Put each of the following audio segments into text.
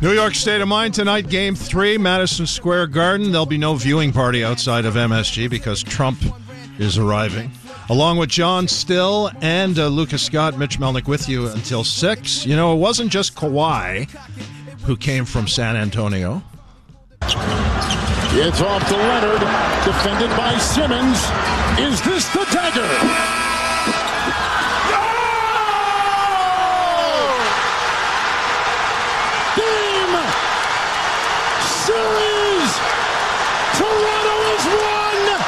New York State of Mind tonight, Game 3, Madison Square Garden. There'll be no viewing party outside of MSG because Trump is arriving. Along with John Still and Lucas Scott, Mitch Melnick with you until 6. You know, it wasn't just Kawhi who came from San Antonio. It's off to Leonard, defended by Simmons. Is this the dagger? Series! Toronto has won!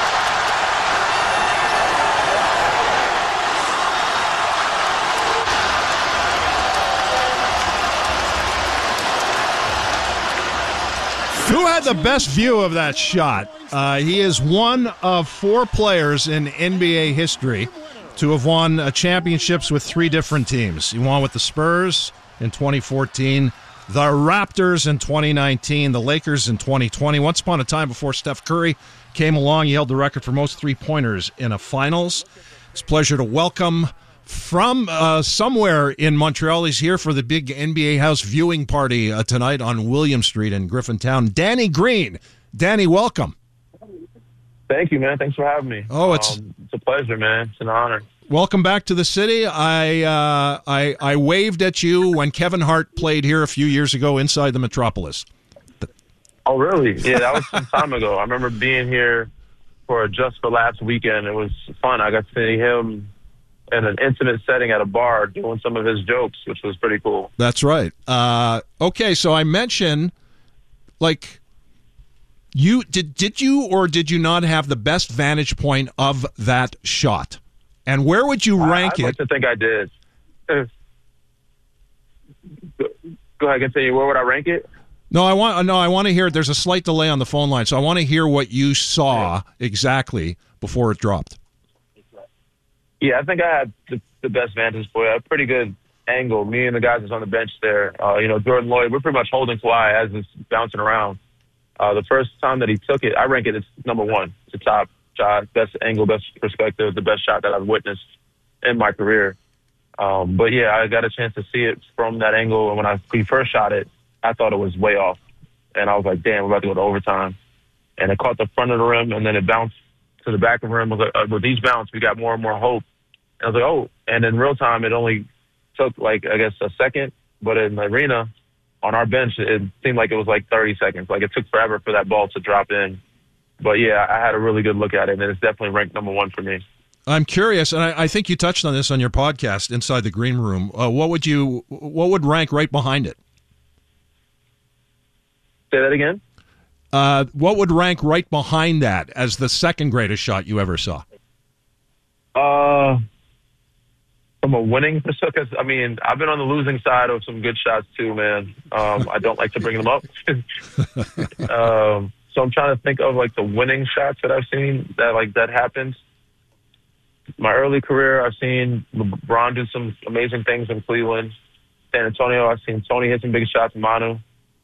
Who had the best view of that shot? He is one of 4 players in NBA history to have won championships with 3 different teams. He won with the Spurs in 2014, the Raptors in 2019, the Lakers in 2020. Once upon a time, before Steph Curry came along, he held the record for most three-pointers in a finals. It's a pleasure to welcome from somewhere in Montreal. He's here for the big NBA House viewing party tonight on William Street in Griffintown. Danny Green. Danny, welcome. Thank you, man. Thanks for having me. Oh, it's a pleasure, man. It's an honor. Welcome back to the city. I waved at you when Kevin Hart played here a few years ago inside the Metropolis. Oh, really? Yeah, that was some time ago. I remember being here for Just for Laughs weekend. It was fun. I got to see him in an intimate setting at a bar doing some of his jokes, which was pretty cool. That's right. Okay, so I mentioned, like, you did you or did you not have the best vantage point of that shot? And where would you rank it? I'd like to think I did. Go ahead, continue. Where would I rank it? No, I want to hear it. There's a slight delay on the phone line, so I want to hear what you saw exactly before it dropped. Yeah, I think I had the best vantage point. A pretty good angle. Me and the guys that's on the bench there, Jordan Lloyd, we're pretty much holding Kawhi as it's bouncing around. The first time that he took it, I rank it as number 1. It's the top shot, best angle, best perspective, the best shot that I've witnessed in my career. But yeah, I got a chance to see it from that angle. And when he first shot it, I thought it was way off. And I was like, damn, we're about to go to overtime. And it caught the front of the rim, and then it bounced to the back of the rim. I was like, with each bounce, we got more and more hope. And I was like, oh. And in real time, it only took, a second. But in the arena, on our bench, it seemed like it was 30 seconds. It took forever for that ball to drop in. But, yeah, I had a really good look at it, and it's definitely ranked number 1 for me. I'm curious, and I think you touched on this on your podcast, Inside the Green Room. What would rank right behind it? Say that again? What would rank right behind that as the second greatest shot you ever saw? From a winning perspective, I've been on the losing side of some good shots too, man. I don't like to bring them up. So I'm trying to think of the winning shots that I've seen that happened. My early career, I've seen LeBron do some amazing things in Cleveland. San Antonio, I've seen Tony hit some big shots in Manu.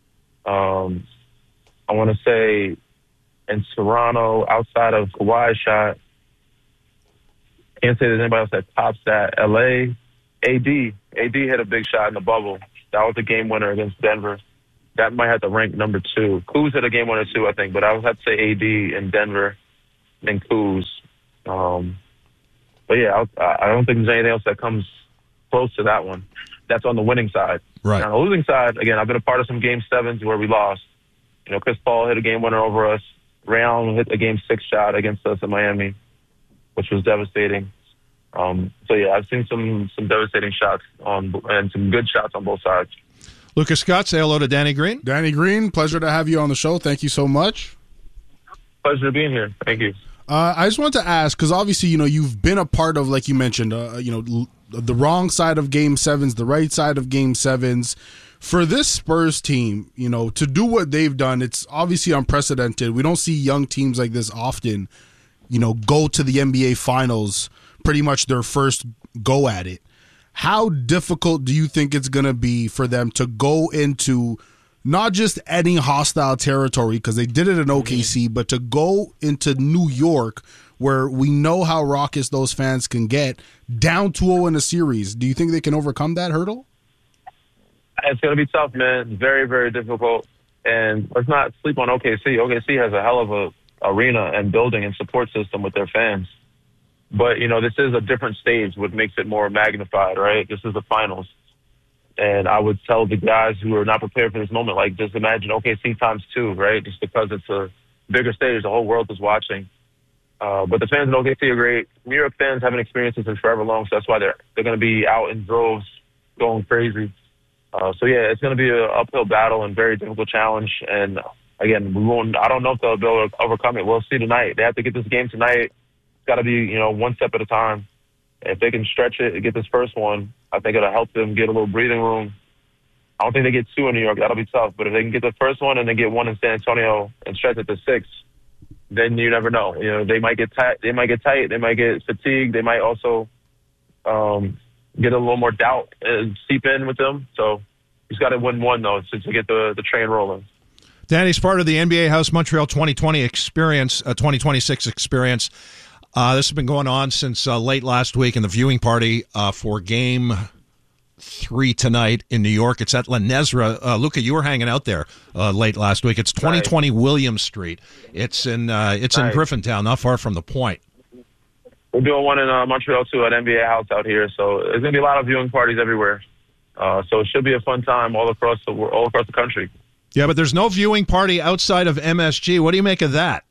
I want to say in Toronto, outside of Kawhi's shot, can't say there's anybody else that tops that. LA, AD hit a big shot in the bubble. That was a game winner against Denver. That might have to rank number 2. Kuz hit a game winner too, I think, but I would have to say AD in Denver and Kuz. But yeah, I don't think there's anything else that comes close to that one. That's on the winning side. Right. On the losing side, again, I've been a part of some Game 7s where we lost. Chris Paul hit a game winner over us. Ray Allen hit a Game 6 shot against us in Miami, which was devastating. So yeah, I've seen some devastating shots and some good shots on both sides. Lucas Scott, say hello to Danny Green. Danny Green, pleasure to have you on the show. Thank you so much. Pleasure being here. Thank you. I just wanted to ask, because obviously, you've been a part of, like you mentioned, the wrong side of Game 7s, the right side of Game 7s. For this Spurs team, to do what they've done, it's obviously unprecedented. We don't see young teams like this often, go to the NBA Finals, pretty much their first go at it. How difficult do you think it's going to be for them to go into not just any hostile territory, because they did it in OKC, but to go into New York, where we know how raucous those fans can get, down 2-0 in a series? Do you think they can overcome that hurdle? It's going to be tough, man. Very, very difficult. And let's not sleep on OKC. OKC has a hell of a arena and building and support system with their fans. But, this is a different stage, what makes it more magnified, right? This is the finals. And I would tell the guys who are not prepared for this moment, like, just imagine OKC times 2, right? Just because it's a bigger stage, the whole world is watching. But the fans in OKC are great. New York fans haven't experienced this in forever long, so that's why they're going to be out in droves going crazy. It's going to be an uphill battle and very difficult challenge. And, again, I don't know if they'll be able to overcome it. We'll see tonight. They have to get this game tonight. It's got to be, one step at a time. If they can stretch it and get this first one, I think it'll help them get a little breathing room. I don't think they get 2 in New York. That'll be tough. But if they can get the first one and then get 1 in San Antonio and stretch it to 6, then you never know. They might get tight. They might get fatigued. They might also get a little more doubt seep in with them. So he's got to win 1, though, to get the train rolling. Danny's part of the NBA House Montreal 2020 experience, 2026 experience. This has been going on since late last week, in the viewing party for Game 3 tonight in New York. It's at La Nezra. Luca, you were hanging out there late last week. It's 2020 Williams Street. It's in Griffintown, not far from the Point. We're doing one in Montreal, too, at NBA House out here. So there's going to be a lot of viewing parties everywhere. So it should be a fun time all across the country. Yeah, but there's no viewing party outside of MSG. What do you make of that?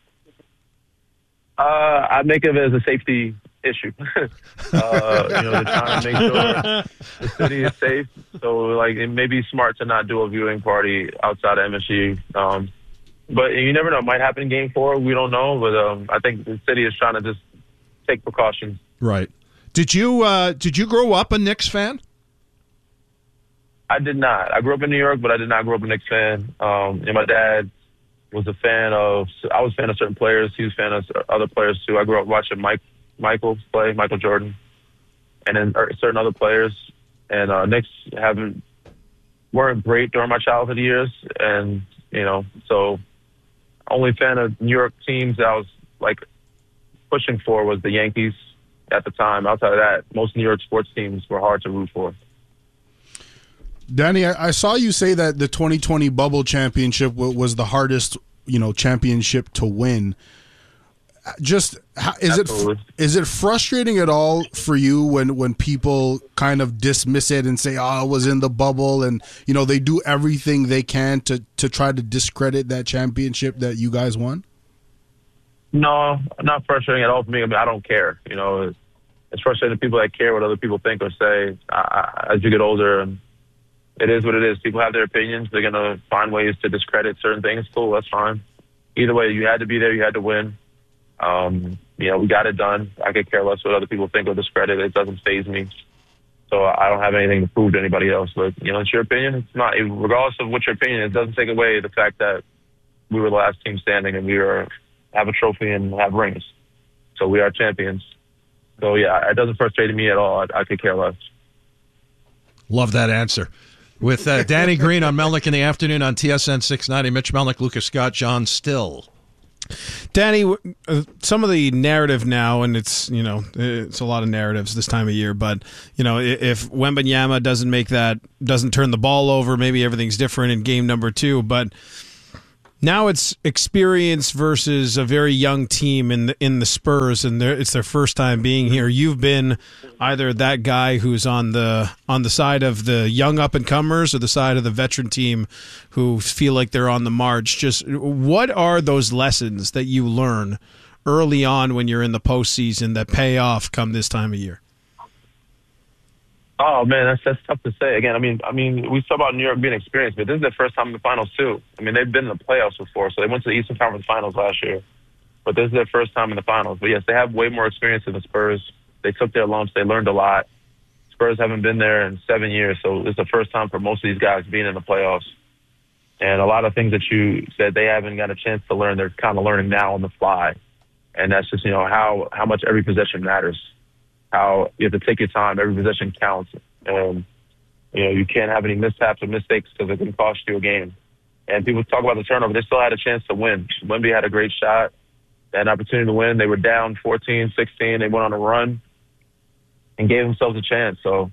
I make of it as a safety issue. They're trying to make sure the city is safe. So, it may be smart to not do a viewing party outside of MSG. But you never know. It might happen in Game 4. We don't know. But I think the city is trying to just take precautions. Right. Did you grow up a Knicks fan? I did not. I grew up in New York, but I did not grow up a Knicks fan. And my dad was a fan of certain players. He was a fan of other players, too. I grew up watching Michael play, Michael Jordan, and then certain other players. And Knicks weren't great during my childhood years. And, so only fan of New York teams that I was, pushing for was the Yankees at the time. Outside of that, most New York sports teams were hard to root for. Danny, I saw you say that the 2020 Bubble Championship was the hardest, championship to win. Is it frustrating at all for you when people kind of dismiss it and say, "Oh, it was in the bubble," and they do everything they can to try to discredit that championship that you guys won? No, not frustrating at all for me. I mean, I don't care. It's frustrating to people that care what other people think or say. As you get older, and it is what it is. People have their opinions. They're going to find ways to discredit certain things. Cool, that's fine. Either way, you had to be there. You had to win. We got it done. I could care less what other people think or discredit. It doesn't faze me. So I don't have anything to prove to anybody else. But, it's your opinion. It's not, regardless of what your opinion is, it doesn't take away the fact that we were the last team standing and we have a trophy and have rings. So we are champions. So, yeah, it doesn't frustrate me at all. I could care less. Love that answer. With Danny Green on Melnick in the Afternoon on TSN 690. Mitch Melnick, Lucas Scott, John Still. Danny, some of the narrative now, and it's a lot of narratives this time of year, but if Wembanyama doesn't turn the ball over, maybe everything's different in game number 2. But now it's experience versus a very young team in the Spurs, and it's their first time being here. You've been either that guy who's on the side of the young up-and-comers or the side of the veteran team who feel like they're on the march. Just what are those lessons that you learn early on when you're in the postseason that pay off come this time of year? Oh man, that's tough to say. Again, I mean, we talk about New York being experienced, but this is their first time in the finals too. I mean, they've been in the playoffs before, so they went to the Eastern Conference Finals last year, but this is their first time in the finals. But yes, they have way more experience than the Spurs. They took their lumps. They learned a lot. Spurs haven't been there in 7 years, so it's the first time for most of these guys being in the playoffs. And a lot of things that you said they haven't got a chance to learn, they're kind of learning now on the fly. And that's just how much every possession matters. How you have to take your time. Every possession counts. And, you can't have any mishaps or mistakes because it can cost you a game. And people talk about the turnover. They still had a chance to win. Wemby had a great shot. They had an opportunity to win. They were down 14, 16. They went on a run and gave themselves a chance. So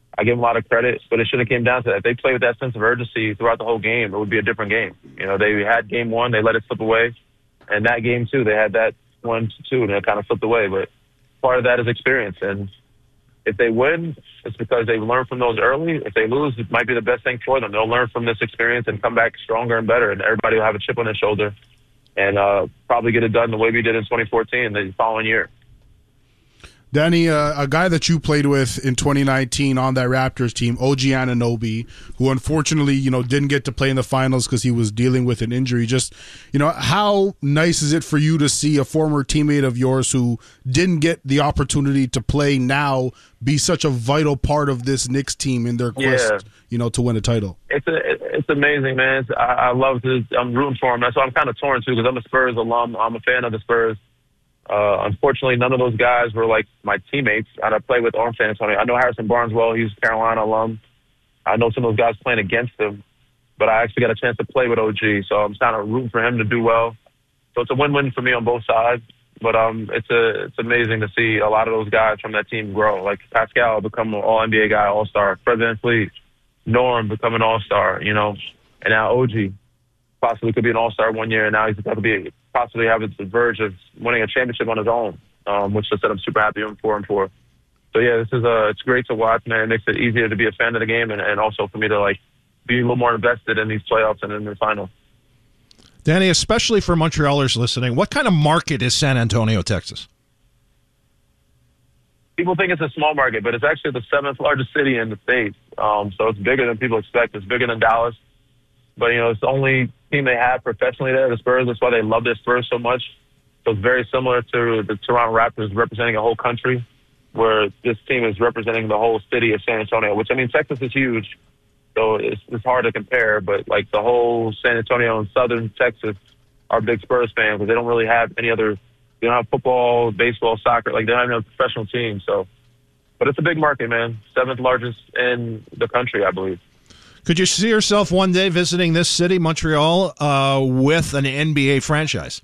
I give them a lot of credit, but it should have came down to that. If they played with that sense of urgency throughout the whole game, it would be a different game. You know, they had game one, they let it slip away. And that game, too, they had that 1-2, and it kind of slipped away. But part of that is experience. And if they win, it's because they learned from those early. If they lose, it might be the best thing for them. They'll learn from this experience and come back stronger and better, and everybody will have a chip on their shoulder and probably get it done the way we did in 2014 the following year. Danny, a guy that you played with in 2019 on that Raptors team, OG Anunoby, who unfortunately, didn't get to play in the finals because he was dealing with an injury. Just, how nice is it for you to see a former teammate of yours who didn't get the opportunity to play now be such a vital part of this Knicks team in their quest, to win a title? It's amazing, man. I love to. I'm rooting for him. That's why I'm kind of torn too, because I'm a Spurs alum. I'm a fan of the Spurs. Unfortunately, none of those guys were like my teammates. I played with on San Antonio. I know Harrison Barnes well. He's a Carolina alum. I know some of those guys playing against him, but I actually got a chance to play with OG, so I'm kind of rooting for him to do well. So it's a win-win for me on both sides. But it's amazing to see a lot of those guys from that team grow. Like Pascal become an All-NBA guy, All-Star. Fred VanVleet, Norm become an All-Star, and now OG possibly could be an All-Star one year, and now he's going to be possibly having the verge of winning a championship on his own, which I said I'm super happy for him for. So yeah, it's great to watch, man. It makes it easier to be a fan of the game, and also for me to be a little more invested in these playoffs and in the final. Danny, especially for Montrealers listening, what kind of market is San Antonio, Texas? People think it's a small market, but it's actually the 7th largest city in the state. So it's bigger than people expect. It's bigger than Dallas. But, it's the only team they have professionally there, the Spurs. That's why they love their Spurs so much. So it's very similar to the Toronto Raptors representing a whole country, where this team is representing the whole city of San Antonio, which, Texas is huge. So it's hard to compare. But, the whole San Antonio and southern Texas are big Spurs fans, because they don't really have any other – they don't have football, baseball, soccer. They don't have a professional team. So, but it's a big market, man. 7th largest in the country, I believe. Could you see yourself one day visiting this city, Montreal, with an NBA franchise?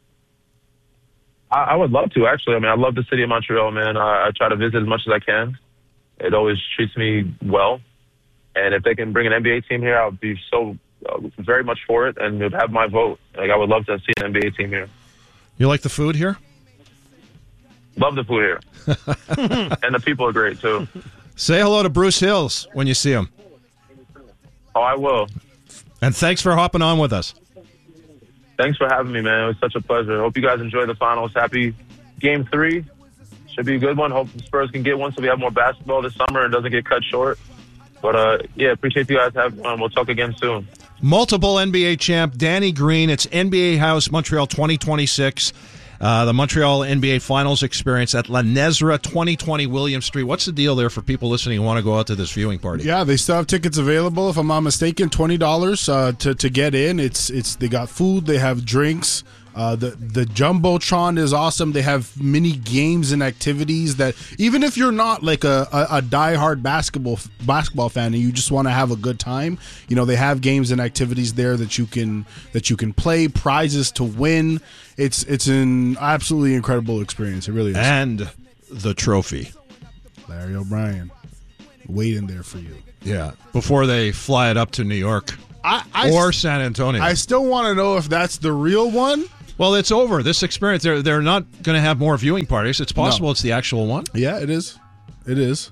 I would love to, actually. I love the city of Montreal, man. I try to visit as much as I can. It always treats me well. And if they can bring an NBA team here, I would be so very much for it, and it would have my vote. I would love to see an NBA team here. You like the food here? Love the food here. And the people are great, too. Say hello to Bruce Hills when you see him. Oh, I will. And thanks for hopping on with us. Thanks for having me, man. It was such a pleasure. Hope you guys enjoy the finals. Happy Game 3. Should be a good one. Hope the Spurs can get one so we have more basketball this summer and doesn't get cut short. But, appreciate you guys having fun. We'll talk again soon. Multiple NBA champ Danny Green. It's NBA House Montreal 2026. The Montreal NBA Finals experience at La Nezra, 2020 William Street. What's the deal there for people listening who want to go out to this viewing party? Yeah, they still have tickets available. If I'm not mistaken, $20 to get in. It's they got food, they have drinks. The Jumbotron is awesome. They have mini games and activities that even if you're not like a diehard basketball fan and you just want to have a good time, they have games and activities there that you can play, prizes to win. It's an absolutely incredible experience. It really is. And the trophy. Larry O'Brien waiting there for you. Yeah, before they fly it up to New York or San Antonio. I still want to know if that's the real one. Well, it's over. This experience, they're not going to have more viewing parties. It's possible It's the actual one. Yeah, it is. It is.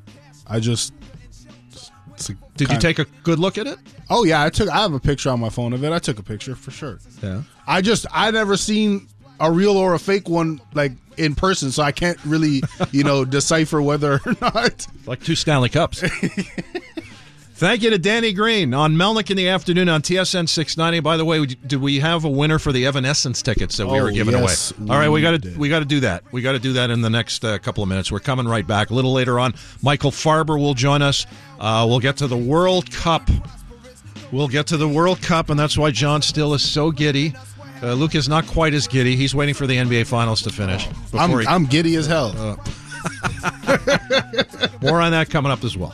Did you take a good look at it? Oh, yeah. I have a picture on my phone of it. I took a picture for sure. Yeah. I never seen a real or a fake one in person, so I can't really, decipher whether or not. Like 2 Stanley Cups. Thank you to Danny Green on Melnick in the afternoon on TSN 690. By the way, do we have a winner for the Evanescence tickets that we were giving away? All right, we got to do that. We got to do that in the next couple of minutes. We're coming right back. A little later on, Michael Farber will join us. We'll get to the World Cup. And that's why John Still is so giddy. Luke is not quite as giddy. He's waiting for the NBA Finals to finish. I'm giddy as hell. More on that coming up as well.